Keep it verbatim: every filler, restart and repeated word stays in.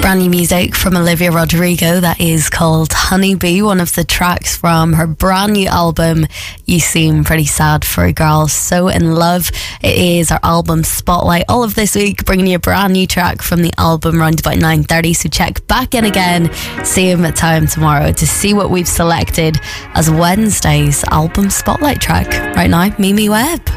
Brand new music from Olivia Rodrigo that is called Honeybee, one of the tracks from her brand new album You Seem Pretty Sad for a Girl So In Love. It is our album spotlight all of this week, bringing you a brand new track from the album around about nine thirty, so check back in again same time tomorrow to see what we've selected as Wednesday's album spotlight track. Right now, Mimi Webb.